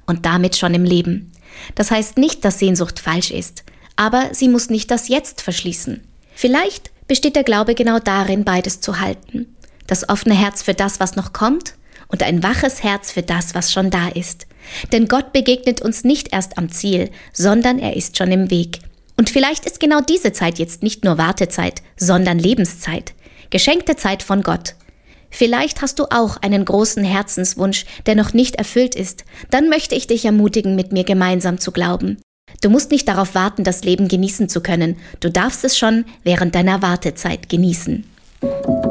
und damit schon im Leben. Das heißt nicht, dass Sehnsucht falsch ist, aber sie muss nicht das Jetzt verschließen. Vielleicht besteht der Glaube genau darin, beides zu halten. Das offene Herz für das, was noch kommt, und ein waches Herz für das, was schon da ist. Denn Gott begegnet uns nicht erst am Ziel, sondern er ist schon im Weg. Und vielleicht ist genau diese Zeit jetzt nicht nur Wartezeit, sondern Lebenszeit. Geschenkte Zeit von Gott. Vielleicht hast du auch einen großen Herzenswunsch, der noch nicht erfüllt ist. Dann möchte ich dich ermutigen, mit mir gemeinsam zu glauben. Du musst nicht darauf warten, das Leben genießen zu können. Du darfst es schon während deiner Wartezeit genießen.